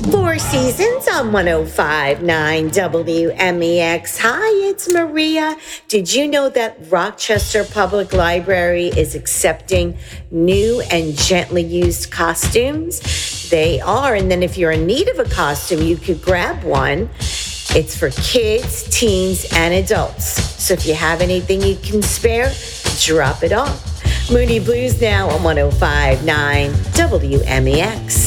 Four Seasons on 105.9 WMEX. Hi, it's Maria. Did you know that Rochester Public Library is accepting new and gently used costumes? They are. And then if you're in need of a costume, you could grab one. It's for kids, teens, and adults. So if you have anything you can spare, drop it off. Moody Blues now on 105.9 WMEX.